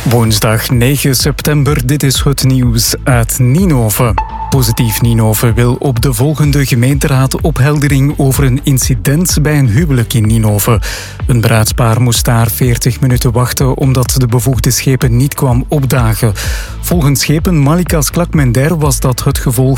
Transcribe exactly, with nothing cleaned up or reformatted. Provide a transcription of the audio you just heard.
Woensdag negen september, dit is het nieuws uit Ninove. Positief Ninove wil op de volgende gemeenteraad opheldering over een incident bij een huwelijk in Ninove. Een bruidspaar moest daar veertig minuten wachten omdat de bevoegde schepen niet kwam opdagen. Volgens schepen Malikas Klakmender was dat het gevolg